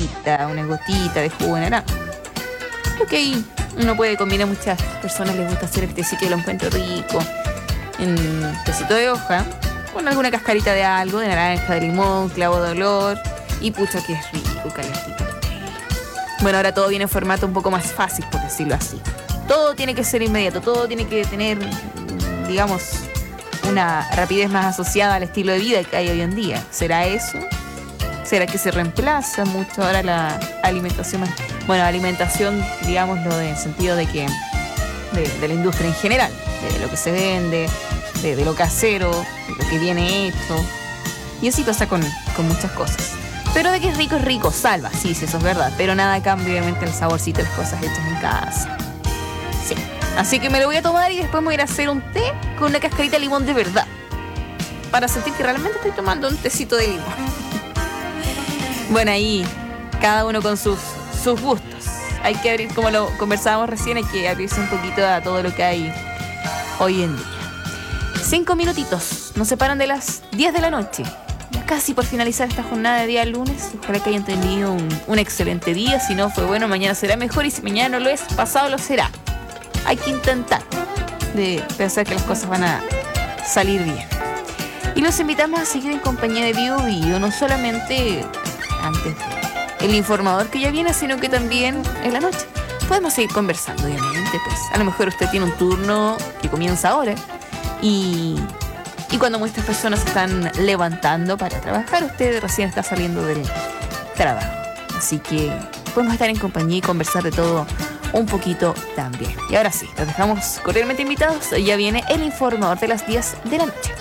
canelita, una gotita de jugo de naranja. Creo que ahí uno puede combinar, muchas personas les gusta hacer este sí que lo encuentro rico, en tecito de hoja, con alguna cascarita de algo, de naranja, de limón, clavo de olor, y pucha que es rico, calentito. Bueno, ahora todo viene en formato un poco más fácil, por decirlo así. Todo tiene que ser inmediato, todo tiene que tener, digamos, una rapidez más asociada al estilo de vida que hay hoy en día. ¿Será eso? ¿Será que se reemplaza mucho ahora la alimentación más? Bueno, alimentación, digámoslo, en el sentido de que de la industria en general, de lo que se vende, de lo casero, de lo que viene hecho. Y así pasa con muchas cosas. Pero de que es rico, salva, sí, eso es verdad. Pero nada cambia, obviamente, el saborcito de las cosas hechas en casa. Sí. Así que me lo voy a tomar y después me voy a ir a hacer un té con una cascarita de limón de verdad. Para sentir que realmente estoy tomando un tecito de limón. Bueno, ahí cada uno con sus gustos. Hay que abrir, como lo conversábamos recién, hay que abrirse un poquito a todo lo que hay hoy en día. 5 minutitos nos separan de las 10 de la noche. Ya casi por finalizar esta jornada de día lunes. Ojalá que hayan tenido un excelente día. Si no fue bueno, mañana será mejor. Y si mañana no lo es, pasado lo será. Hay que intentar de pensar que las cosas van a salir bien. Y los invitamos a seguir en compañía de Bio Bio, no solamente antes el informador que ya viene, sino que también en la noche. Podemos seguir conversando, obviamente, pues a lo mejor usted tiene un turno que comienza ahora y cuando muchas personas se están levantando para trabajar, usted recién está saliendo del trabajo. Así que podemos estar en compañía y conversar de todo un poquito también. Y ahora sí, los dejamos cordialmente invitados. Ya viene el informador de las 10 de la noche.